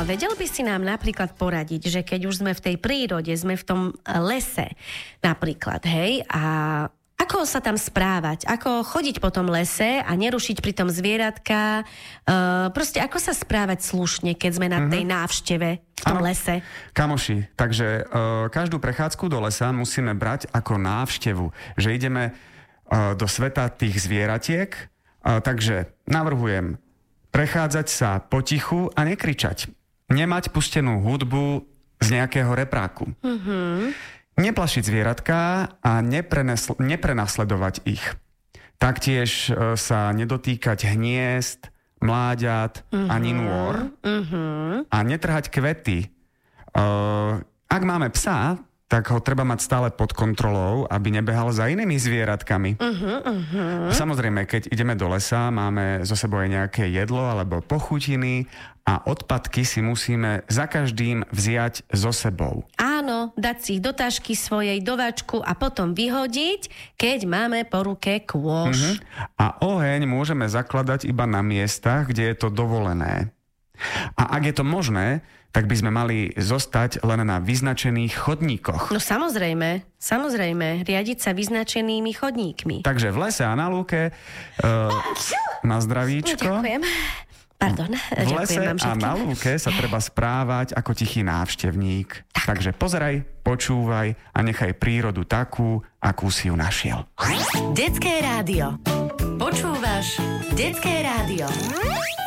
Vedel by si nám napríklad poradiť, že keď už sme v tej prírode, sme v tom lese napríklad, hej, a ako sa tam správať, ako chodiť po tom lese a nerušiť pri tom zvieratka, proste ako sa správať slušne, keď sme na tej návšteve v tom lese. Kamoši, takže každú prechádzku do lesa musíme brať ako návštevu, že ideme do sveta tých zvieratiek, takže navrhujem prechádzať sa potichu a nekričať. Nemať pustenú hudbu z nejakého repráku. Neplašiť zvieratka a neprenasledovať ich. Taktiež sa nedotýkať hniezd, mláďat ani nôr a netrhať kvety. Ak máme psa, tak ho treba mať stále pod kontrolou, aby nebehal za inými zvieratkami. Samozrejme, keď ideme do lesa, máme zo sebou aj nejaké jedlo alebo pochutiny a odpadky si musíme za každým vziať so sebou. Áno, dať si ich do tašky svojej, do vačku a potom vyhodiť, keď máme po ruke kôš. A oheň môžeme zakladať iba na miestach, kde je to dovolené. A ak je to možné, tak by sme mali zostať len na vyznačených chodníkoch. No samozrejme, riadiť sa vyznačenými chodníkmi. Takže v lese a na lúke na zdravíčko. Ďakujem. Pardon, v lese ďakujem vám všetkým. A na lúke sa treba správať ako tichý návštevník. Takže pozeraj, počúvaj a nechaj prírodu takú, akú si ju našiel. Detské rádio. Počúvaš Detské rádio.